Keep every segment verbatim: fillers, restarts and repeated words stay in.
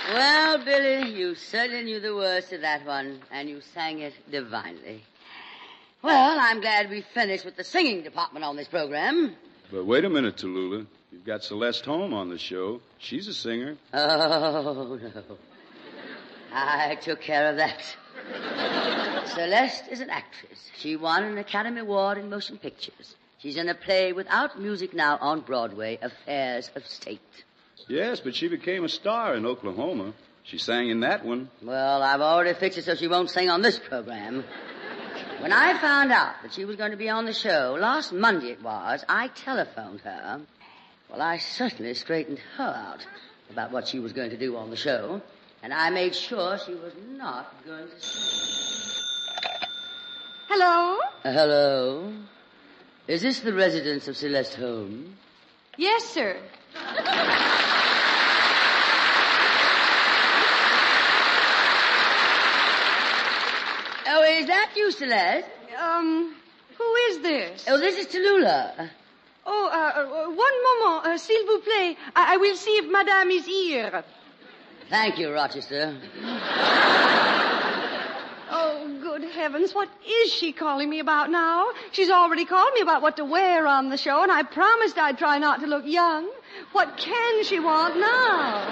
Well, Billy, you certainly knew the words to that one, and you sang it divinely. Well, I'm glad we finished with the singing department on this program. But wait a minute, Tallulah. You've got Celeste Holm on the show. She's a singer. Oh, no. I took care of that. Celeste is an actress. She won an Academy Award in motion pictures. She's in a play without music now on Broadway, Affairs of State. Yes, but she became a star in Oklahoma. She sang in that one. Well, I've already fixed it so she won't sing on this program. When I found out that she was going to be on the show, last Monday it was, I telephoned her. Well, I certainly straightened her out about what she was going to do on the show, and I made sure she was not going to sing. Hello? Uh, hello? Is this the residence of Celeste Holm? Yes, sir. Oh, is that you, Celeste? Um, who is this? Oh, this is Tallulah. Oh, uh, uh, one moment, uh, s'il vous plaît. I-, I will see if Madame is here. Thank you, Rochester. Oh, good heavens, what is she calling me about now? She's already called me about what to wear on the show, and I promised I'd try not to look young. What can she want now?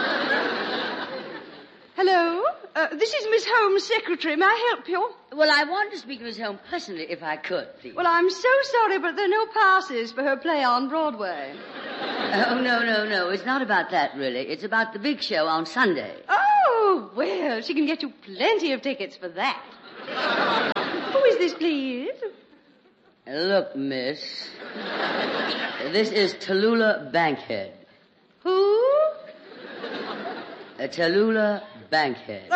Hello? Uh, this is Miss Holmes' secretary. May I help you? Well, I wanted to speak to Miss Holmes personally, if I could, please. Well, I'm so sorry, but there are no passes for her play on Broadway. Oh, no, no, no. It's not about that, really. It's about the big show on Sunday. Oh, well, she can get you plenty of tickets for that. Who is this, please? Look, miss. This is Tallulah Bankhead. Who? Uh, Tallulah Bankhead.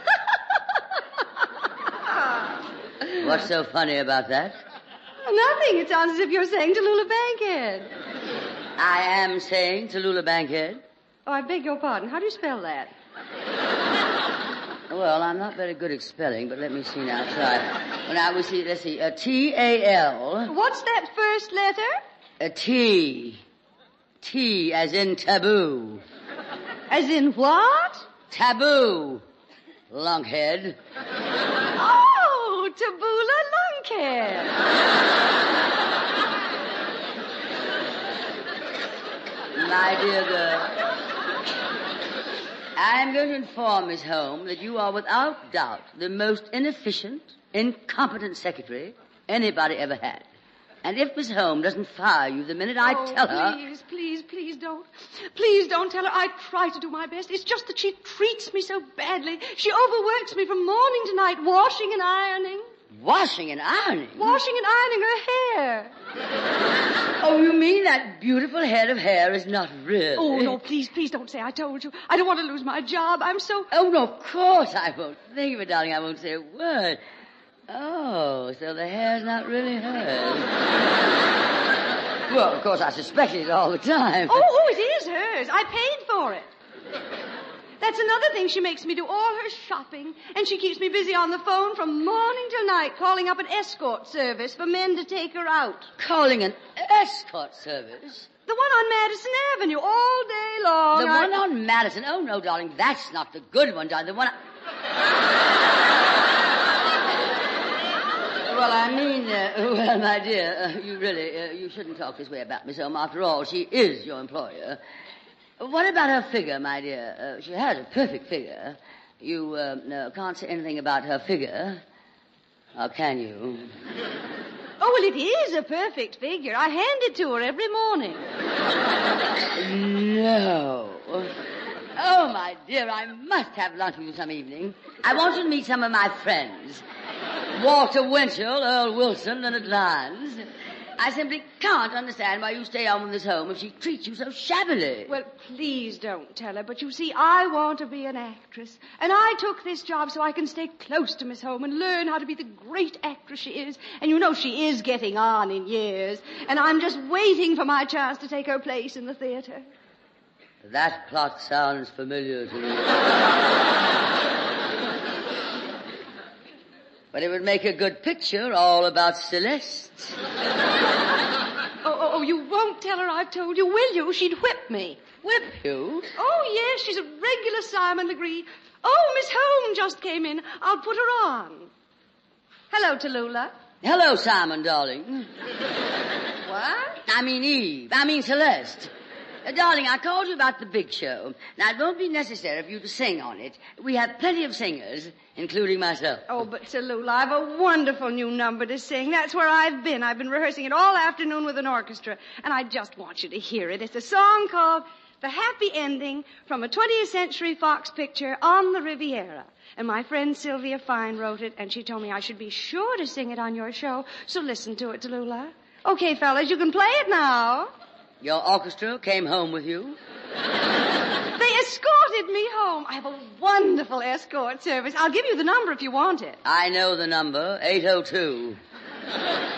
What's so funny about that? Nothing. It sounds as if you're saying Tallulah Bankhead. I am saying Tallulah Bankhead. Oh, I beg your pardon. How do you spell that? Well, I'm not very good at spelling, but let me see now. Try. Well, now we see. Let's see. Uh, T A L. What's that first letter? A T. T as in taboo. As in what? Taboo. Lunkhead. Oh, Taboola Lunkhead. My dear girl, I'm going to inform Miss Holmes that you are without doubt the most inefficient, incompetent secretary anybody ever had. And if Miss Holmes doesn't fire you the minute I oh, tell her... please, please, please don't. Please don't tell her. I try to do my best. It's just that she treats me so badly. She overworks me from morning to night, washing and ironing. Washing and ironing? Washing and ironing her hair. Oh, you mean that beautiful head of hair is not real? Oh, no, please, please don't say I told you. I don't want to lose my job. I'm so... Oh, no, of course I won't. Think of it, darling. I won't say a word. Oh, so the hair's not really hers. Well, of course, I suspected it all the time. Oh, oh, it is hers. I paid for it. That's another thing. She makes me do all her shopping, and she keeps me busy on the phone from morning till night, calling up an escort service for men to take her out. Calling an escort service? The one on Madison Avenue, all day long. The I... one on Madison? Oh, no, darling, that's not the good one, darling. The one... Well, I mean, uh, well, my dear, uh, you really, uh, you shouldn't talk this way about Miss Holmes. After all, she is your employer. What about her figure, my dear? Uh, she has a perfect figure. You uh, no, can't say anything about her figure. Or can you? Oh, well, it is a perfect figure. I hand it to her every morning. No. Oh, my dear, I must have lunch with you some evening. I want you to meet some of my friends. Walter Winchell, Earl Wilson, Leonard Lyons. I simply can't understand why you stay on with Miss Holmes if she treats you so shabbily. Well, please don't tell her. But you see, I want to be an actress. And I took this job so I can stay close to Miss Holmes and learn how to be the great actress she is. And you know she is getting on in years. And I'm just waiting for my chance to take her place in the theater. That plot sounds familiar to me. But it would make a good picture all about Celeste. Oh, oh, oh, you won't tell her I've told you, will you? She'd whip me. Whip you? Oh, yes, she's a regular Simon Legree. Oh, Miss Home just came in. I'll put her on. Hello, Tallulah. Hello, Simon, darling. What? I mean Eve. I mean Celeste. Uh, darling, I called you about the big show. Now, it won't be necessary for you to sing on it. We have plenty of singers, including myself. Oh, but Tallulah, I've a wonderful new number to sing. That's where I've been. I've been rehearsing it all afternoon with an orchestra, and I just want you to hear it. It's a song called The Happy Ending from a twentieth Century Fox picture, On the Riviera. And my friend Sylvia Fine wrote it, and she told me I should be sure to sing it on your show. So listen to it, Tallulah. Okay, fellas, you can play it now. Your orchestra came home with you? They escorted me home. I have a wonderful escort service. I'll give you the number if you want it. I know the number, eight oh two.